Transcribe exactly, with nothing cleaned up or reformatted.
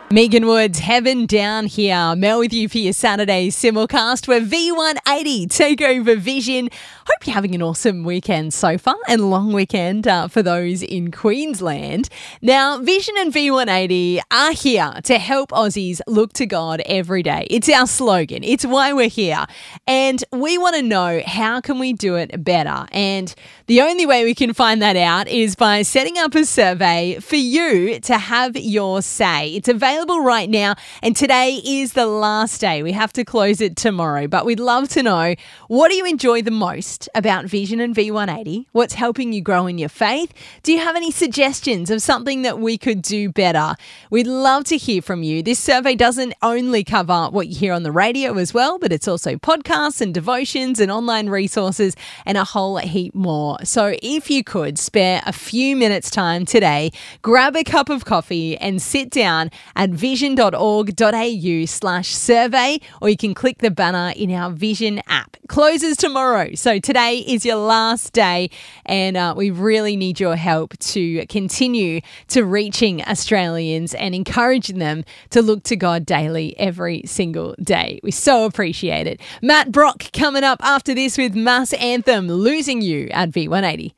Megan Woods, Heaven Down Here. Mel with you for your Saturday simulcast where V one eighty take over Vision. Hope you're having an awesome weekend so far and long weekend uh, for those in Queensland. Now, Vision and V one eighty are here to help Aussies look to God every day. It's our slogan. It's why we're here. And we want to know, how can we do it better? And the only way we can find that out is by setting up a survey for you to have your say. It's available right now, and today is the last day. We have to close it tomorrow, but we'd love to know, what do you enjoy the most about Vision and V one eighty? What's helping you grow in your faith? Do you have any suggestions of something that we could do better? We'd love to hear from you. This survey doesn't only cover what you hear on the radio as well, but it's also podcasts and devotions and online resources and a whole heap more. So if you could spare a few minutes time today, grab a cup of coffee and sit down at vision.org.au slash survey, or you can click the banner in our Vision app. It closes tomorrow, so today is your last day, and uh, we really need your help to continue to reaching Australians and encouraging them to look to God daily every single day. We so appreciate it. Matt Brock coming up after this with Mass Anthem, Losing You at V one eighty.